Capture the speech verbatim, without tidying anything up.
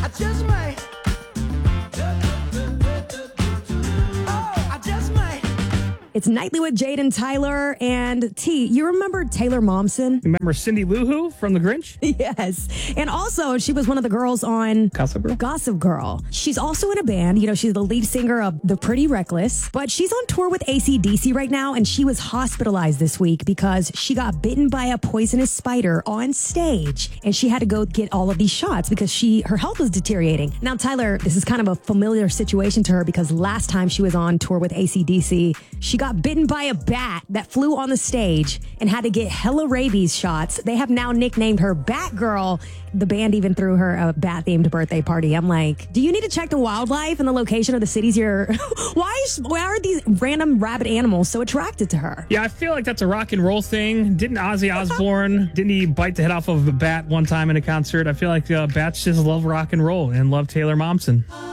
I just might. Oh, I just might. It's Nightly with Jade and Tyler. And T, you remember Taylor Momsen? Remember Cindy Lou Who from The Grinch? Yes. And also, she was one of the girls on Gossip Girl? Gossip Girl. She's also in a band. You know, she's the lead singer of The Pretty Reckless. But she's on tour with A C D C right now, and she was hospitalized this week because she got bitten by a poisonous spider on stage, and she had to go get all of these shots because she her health was deteriorating. Now, Tyler, this is kind of a familiar situation to her because last time she was on tour with A C D C, she got bitten by a bat that flew on the stage and had to get hella rabies shots. They have now nicknamed her Batgirl. The band even threw her a bat-themed birthday party. I'm like, do you need to check the wildlife and the location of the cities you're... why, is, why are these random rabid animals so attracted to her? Yeah, I feel like that's a rock and roll thing. Didn't Ozzy Osbourne, didn't he bite the head off of a bat one time in a concert? I feel like uh, bats just love rock and roll and love Taylor Momsen.